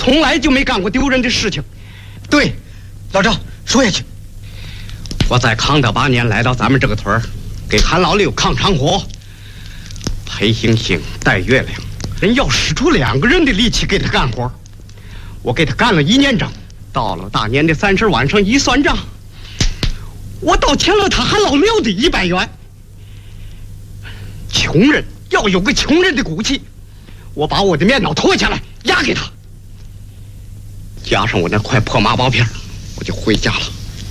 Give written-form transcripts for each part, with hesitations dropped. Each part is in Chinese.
从来就没干过丢人的事情。 对，老赵说下去。 我在康德8年来到咱们这个屯儿，给韩老六抗长火，裴星星、戴月亮，人要使出2个人的力气给他干活，我给他干了1年整。到了大年的30晚上一算账，我倒欠了他韩老六的100元。穷人要有个穷人的骨气，我把我的面脑脱下来压给他，加上我那块破麻包片，我就回家了。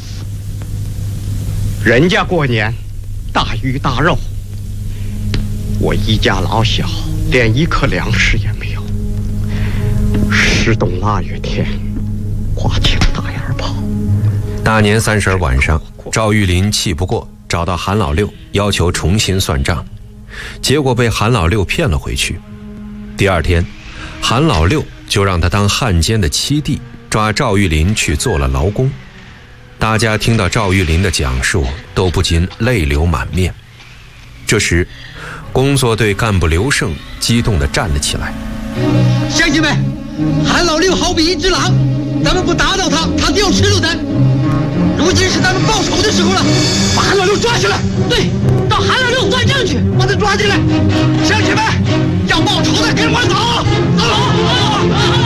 人家过年大鱼大肉，我一家老小连1颗粮食也没有。10冬腊月天，刮起了大眼泡。 大年30晚上，赵玉林气不过，找到韩老六，要求重新算账，结果被韩老六骗了回去。第2天，韩老六就让他当汉奸的七弟，抓赵玉林去做了劳工。大家听到赵玉林的讲述，都不禁泪流满面。这时，工作队干部刘胜激动地站了起来：“ 乡亲们，韩老六好比一只狼，咱们不打倒他，他就要吃肉咱。如今是咱们报仇的时候了，把韩老六抓起来。对，到韩老六算账去，把他抓进来。乡亲们，要报仇的跟我走，走！”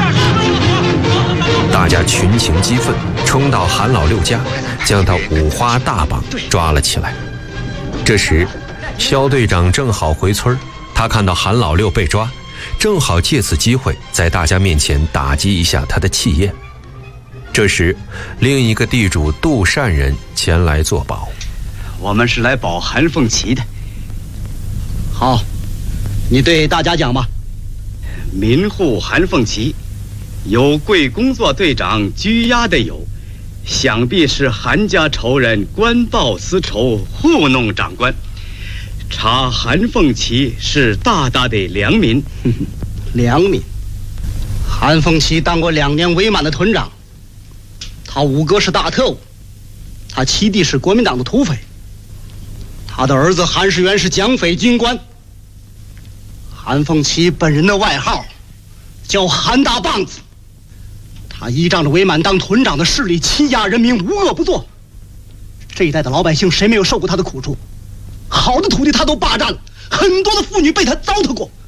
大家群情激愤，冲到韩老六家，将他五花大绑抓了起来。这时，肖队长正好回村，他看到韩老六被抓，正好借此机会在大家面前打击一下他的气焰。这时，另一个地主杜善人前来作保：“ 我们是来保韩凤岐的。”“ 好，你对大家讲吧。”“ 民户韩凤岐，有贵工作队长拘押的有，想必是韩家仇人官报私仇，糊弄长官。查韩凤岐是大大的良民。”“ 良民？韩凤岐当过2年伪满的屯长，他五哥是大特务，他七弟是国民党的土匪，他的儿子韩世元是蒋匪军官。韩凤岐本人的外号叫韩大棒子，他依仗着伪满当屯长的势力欺压人民，无恶不作。这一代的老百姓谁没有受过他的苦处？好的土地他都霸占了，很多的妇女被他糟蹋过。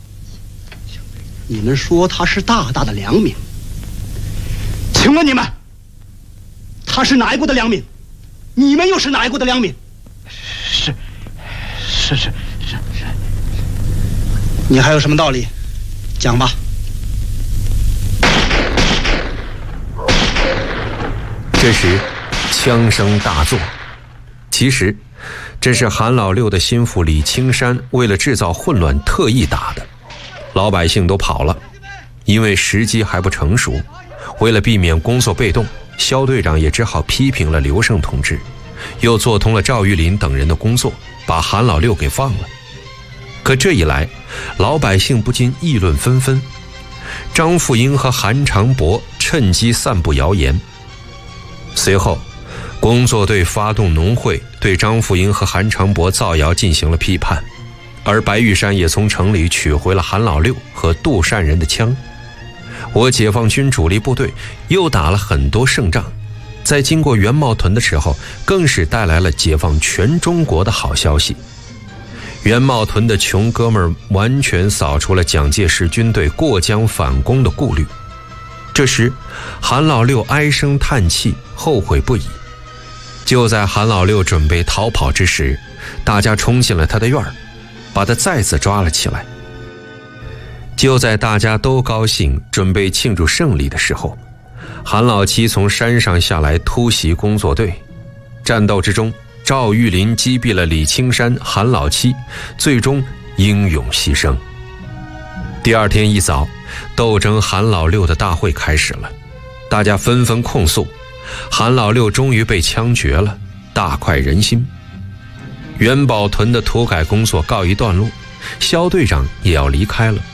你们说他是大大的良民，请问你们，他是哪一国的良民？你们又是哪一国的良民？”“ 是。 你还有什么道理？讲吧。” 这时，枪声大作。其实，这是韩老六的心腹李青山为了制造混乱特意打的。老百姓都跑了，因为时机还不成熟。为了避免工作被动，肖队长也只好批评了刘胜同志，又做通了赵玉林等人的工作，把韩老六给放了。可这一来，老百姓不禁议论纷纷。张富英和韩长伯趁机散布谣言。随后，工作队发动农会，对张富英和韩长伯造谣进行了批判。而白玉山也从城里取回了韩老六和杜善人的枪。我解放军主力部队又打了很多胜仗，在经过元茂屯的时候，更是带来了解放全中国的好消息。元茂屯的穷哥们儿完全扫除了蒋介石军队过江反攻的顾虑。这时，韩老六唉声叹气，后悔不已。就在韩老六准备逃跑之时，大家冲进了他的院儿，把他再次抓了起来。就在大家都高兴准备庆祝胜利的时候，韩老七从山上下来突袭工作队。战斗之中，赵玉林击毙了李青山、韩老七，最终英勇牺牲。第2天一早，斗争韩老六的大会开始了，大家纷纷控诉，韩老六终于被枪决了，大快人心。元宝屯的土改工作告一段落，肖队长也要离开了。